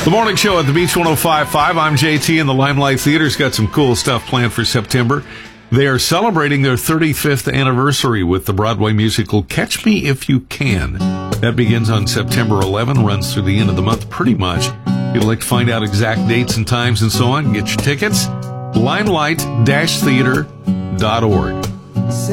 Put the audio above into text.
The morning show at the Beach 105.5. I'm JT, and the Limelight Theater's got some cool stuff planned for September. They are celebrating their 35th anniversary with the Broadway musical Catch Me If You Can. That begins on September 11, runs through the end of the month pretty much. If you'd like to find out exact dates and times and so on, get your tickets, limelight-theater.org.